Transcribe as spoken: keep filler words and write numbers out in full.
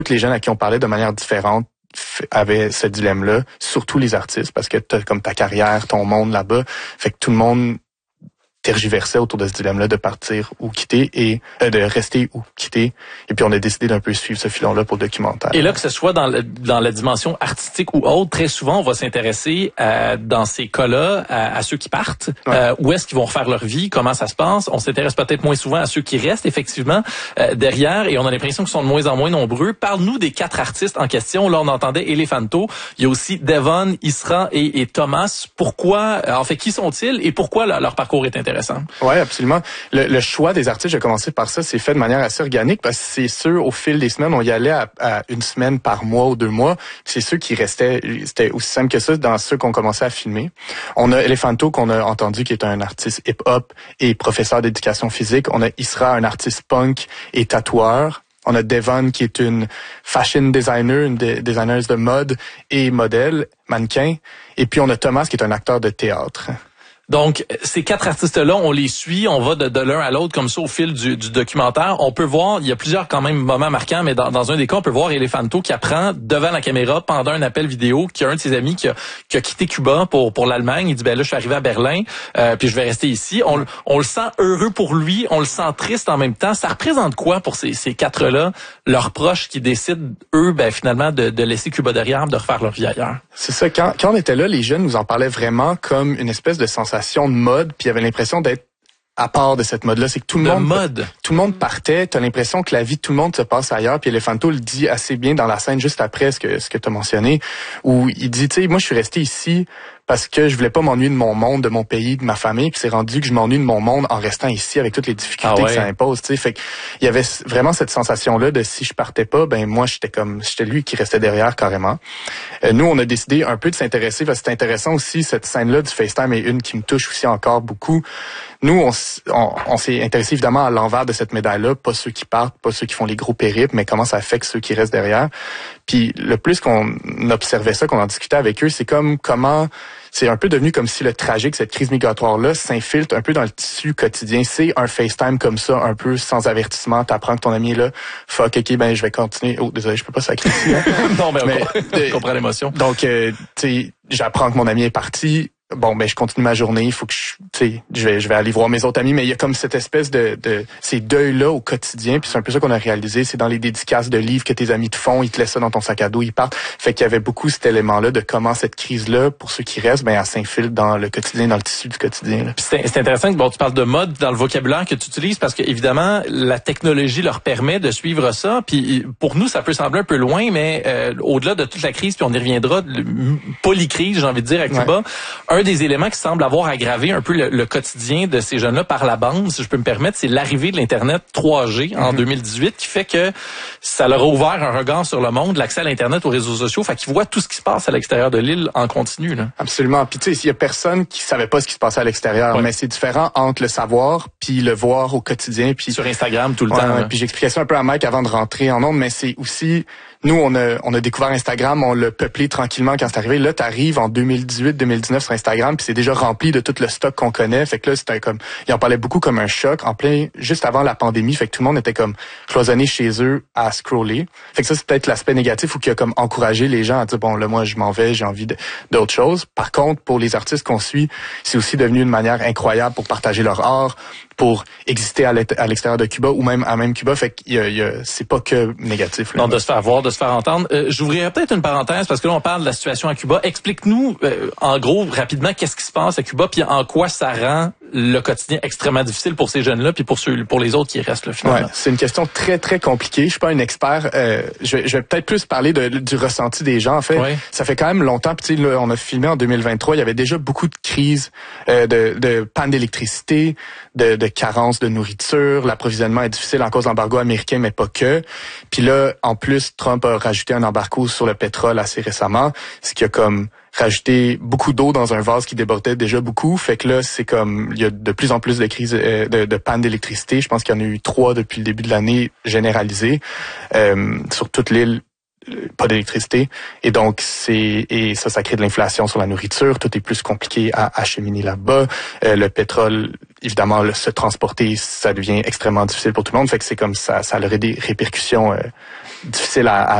les jeunes à qui on parlait de manière différente avaient ce dilemme-là, surtout les artistes, parce que t'as comme ta carrière, ton monde là-bas, fait que tout le monde tergiversait autour de ce dilemme-là de partir ou quitter et euh, de rester ou quitter. Et puis on a décidé d'un peu suivre ce filon-là pour le documentaire. Et là, que ce soit dans, le, dans la dimension artistique ou autre, très souvent on va s'intéresser euh, dans ces cas-là à, à ceux qui partent. Ouais. Euh, où est-ce qu'ils vont refaire leur vie, comment ça se passe. On s'intéresse peut-être moins souvent à ceux qui restent effectivement euh, derrière et on a l'impression qu'ils sont de moins en moins nombreux. Parle-nous des quatre artistes en question. Là, on entendait Elefanto. Il y a aussi Devon, Isra et, et Thomas. Pourquoi, en fait, qui sont-ils et pourquoi leur, leur parcours est intéressant? Oui, absolument. Le, le choix des artistes, j'ai commencé par ça, c'est fait de manière assez organique parce que c'est ceux, au fil des semaines, on y allait à, à une semaine par mois ou deux mois. C'est ceux qui restaient, c'était aussi simple que ça, dans ceux qu'on commençait à filmer. On a Elefanto qu'on a entendu, qui est un artiste hip-hop et professeur d'éducation physique. On a Isra, un artiste punk et tatoueur. On a Devon, qui est une fashion designer, une de, designer de mode et modèle, mannequin. Et puis on a Thomas, qui est un acteur de théâtre. Donc, ces quatre artistes-là, on les suit, on va de, de l'un à l'autre comme ça au fil du, du documentaire. On peut voir, il y a plusieurs quand même moments marquants, mais dans, dans un des cas, on peut voir Elefanto qui apprend devant la caméra pendant un appel vidéo qu'il y a un de ses amis qui a, qui a quitté Cuba pour pour l'Allemagne. Il dit, ben là, je suis arrivé à Berlin, euh, puis je vais rester ici. On, on le sent heureux pour lui, on le sent triste en même temps. Ça représente quoi pour ces, ces quatre-là, leurs proches qui décident, eux, ben finalement, de, de laisser Cuba derrière, de refaire leur vie ailleurs? C'est ça. Quand, quand on était là, les jeunes nous en parlaient vraiment comme une espèce de sensation de mode, puis il y avait l'impression d'être à part de cette mode-là. C'est que tout le de monde mode. tout le monde partait, t'as l'impression que la vie de tout le monde se passe ailleurs, puis Elefanto le dit assez bien dans la scène juste après ce que ce que t'as mentionné, où il dit, tu sais, moi je suis resté ici parce que je voulais pas m'ennuyer de mon monde, de mon pays, de ma famille, puis c'est rendu que je m'ennuie de mon monde en restant ici avec toutes les difficultés ah ouais. que ça impose, tu sais. Fait que il y avait vraiment cette sensation-là de si je partais pas, ben moi j'étais comme j'étais lui qui restait derrière carrément. Euh, nous on a décidé un peu de s'intéresser parce que c'est intéressant aussi cette scène-là du FaceTime est une qui me touche aussi encore beaucoup. Nous on, on, on s'est intéressé évidemment à l'envers de cette médaille-là, pas ceux qui partent, pas ceux qui font les gros périples, mais comment ça affecte ceux qui restent derrière. Puis le plus qu'on observait ça, qu'on en discutait avec eux, c'est comme comment c'est un peu devenu comme si le tragique, cette crise migratoire-là, s'infiltre un peu dans le tissu quotidien. C'est un FaceTime comme ça, un peu sans avertissement. T'apprends que ton ami est là. Fuck, ok, ben je vais continuer. Oh, désolé, je peux pas sacrer ici. Hein? non, mais, mais on comprend l'émotion. Donc, euh, tu sais, j'apprends que mon ami est parti. Bon, ben je continue ma journée, il faut que je, tu sais, je vais, je vais aller voir mes autres amis, mais il y a comme cette espèce de, de ces deuils-là au quotidien, puis c'est un peu ça qu'on a réalisé, c'est dans les dédicaces de livres que tes amis te font, ils te laissent ça dans ton sac à dos, ils partent. Fait qu'il y avait beaucoup cet élément-là de comment cette crise-là, pour ceux qui restent, ben elle s'infiltre dans le quotidien, dans le tissu du quotidien. Là. C'est, c'est intéressant que bon, tu parles de mode dans le vocabulaire que tu utilises parce que évidemment la technologie leur permet de suivre ça, puis pour nous ça peut sembler un peu loin, mais euh, au-delà de toute la crise, puis on y reviendra, polycrise, j'ai envie de dire à Cuba, ouais. un des éléments qui semble avoir aggravé un peu le, le quotidien de ces jeunes-là par la bande, si je peux me permettre, c'est l'arrivée de l'Internet trois G en mm-hmm. deux mille dix-huit qui fait que ça leur a ouvert un regard sur le monde, l'accès à l'Internet, aux réseaux sociaux, fait qu'ils voient tout ce qui se passe à l'extérieur de l'île en continu. Là. Absolument. Puis tu sais, il y a personne qui savait pas ce qui se passait à l'extérieur, ouais. mais c'est différent entre le savoir puis le voir au quotidien. Puis sur Instagram tout le ouais, temps. Ouais, puis j'expliquais ça un peu à Mike avant de rentrer en ondes, mais c'est aussi... Nous, on a, on a découvert Instagram, on l'a peuplé tranquillement quand c'est arrivé. Là, t'arrives en deux mille dix-huit deux mille dix-neuf sur Instagram, puis c'est déjà rempli de tout le stock qu'on connaît. Fait que là, c'était comme, ils en parlaient beaucoup comme un choc en plein, juste avant la pandémie. Fait que tout le monde était comme cloisonné chez eux à scroller. Fait que ça, c'est peut-être l'aspect négatif ou qui a comme encouragé les gens à dire, bon, là, moi, je m'en vais, j'ai envie de, d'autres choses. Par contre, pour les artistes qu'on suit, c'est aussi devenu une manière incroyable pour partager leur art, pour exister à l'extérieur de Cuba ou même à même Cuba. Fait qu'il y a, il y a, c'est pas que négatif. Là. Non, de se faire voir, de se faire entendre. Euh, j'ouvrirais peut-être une parenthèse parce que là, on parle de la situation à Cuba. Explique-nous, euh, en gros, rapidement, qu'est-ce qui se passe à Cuba puis en quoi ça rend le quotidien extrêmement difficile pour ces jeunes-là puis pour ceux, pour les autres qui restent là, finalement. Ouais, c'est une question très, très compliquée. Je suis pas un expert. Euh, je vais, je vais peut-être plus parler de, du ressenti des gens. En fait, ouais. ça fait quand même longtemps. Puis tu sais, on a filmé en deux mille vingt-trois. Il y avait déjà beaucoup de crises, euh, de, de panne d'électricité, de, de carence de nourriture. L'approvisionnement est difficile en cause de l'embargo américain, mais pas que. Puis là, en plus, Trump a rajouté un embargo sur le pétrole assez récemment, ce qui a comme rajouté beaucoup d'eau dans un vase qui débordait déjà beaucoup. Fait que là, c'est comme, il y a de plus en plus de crises, euh, de, de panne d'électricité. Je pense qu'il y en a eu trois depuis le début de l'année généralisées euh, sur toute l'île. Pas d'électricité. Et donc, c'est, et ça, ça crée de l'inflation sur la nourriture. Tout est plus compliqué à acheminer là-bas. Euh, le pétrole, évidemment, le, se transporter, ça devient extrêmement difficile pour tout le monde. Fait que c'est comme ça, ça aurait des répercussions euh, difficile à, à